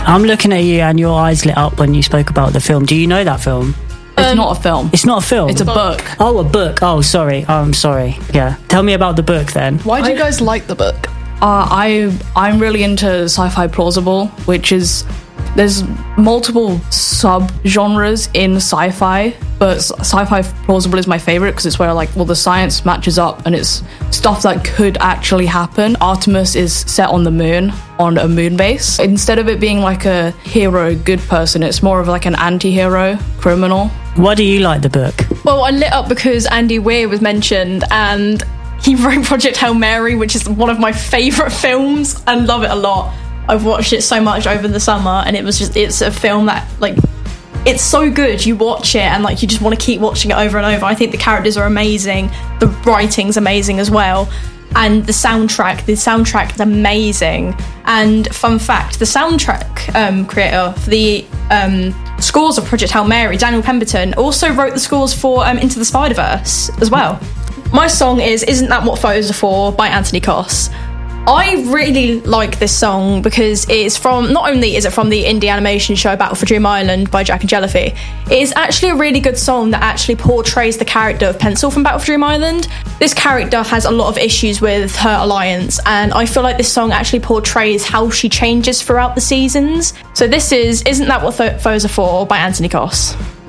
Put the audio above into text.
I'm looking at you and your eyes lit up when you spoke about the film. Do you know that film? It's not a film. It's not a film? It's a book. Oh, a book. Oh, sorry. I'm sorry. Yeah. Tell me about the book then. Why do you guys like the book? I'm really into sci-fi plausible, which is... There's multiple sub-genres in sci-fi, but sci-fi plausible is my favourite because it's where, like, well, the science matches up and it's stuff that could actually happen. Artemis is set on the moon, on a moon base. Instead of it being like a hero, good person, it's more of like an anti-hero, criminal. Why do you like the book? Well, I lit up because Andy Weir was mentioned and he wrote Project Hail Mary, which is one of my favourite films. I love it a lot. I've watched it so much over the summer and it's a film that, like, it's so good. You watch it and, like, you just want to keep watching it over and over. I think the characters are amazing. The writing's amazing as well. And the soundtrack is amazing. And fun fact, the soundtrack creator for the scores of Project Hail Mary, Daniel Pemberton, also wrote the scores for Into the Spider-Verse as well. My song is Isn't That What Photos Are For by Anthony Koss. I really like this song because it's from, not only is it from the indie animation show Battle for Dream Island by Jack and Jellyfy, it is actually a really good song that actually portrays the character of Pencil from Battle for Dream Island. This character has a lot of issues with her alliance, and I feel like this song actually portrays how she changes throughout the seasons. So this is Isn't That What Foes Are For by Anthony Koss.